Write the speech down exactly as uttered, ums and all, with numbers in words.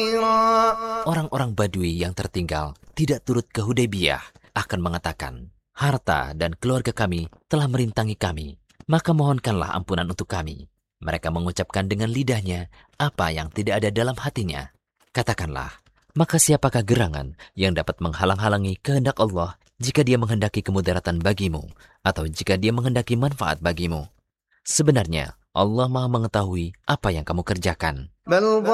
Orang-orang Badui yang tertinggal tidak turut ke Hudaybiyah akan mengatakan, harta dan keluarga kami telah merintangi kami, maka mohonkanlah ampunan untuk kami. Mereka mengucapkan dengan lidahnya apa yang tidak ada dalam hatinya. Katakanlah, maka siapakah gerangan yang dapat menghalang-halangi kehendak Allah jika dia menghendaki kemudaratan bagimu, atau jika dia menghendaki manfaat bagimu? Sebenarnya, Allah Maha mengetahui apa yang kamu kerjakan.